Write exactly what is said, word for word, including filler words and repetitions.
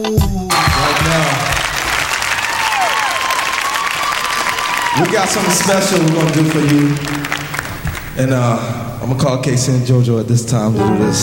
Right now, we got something special we're gonna do for you, and uh, I'm gonna call Casey and JoJo at this time to do this.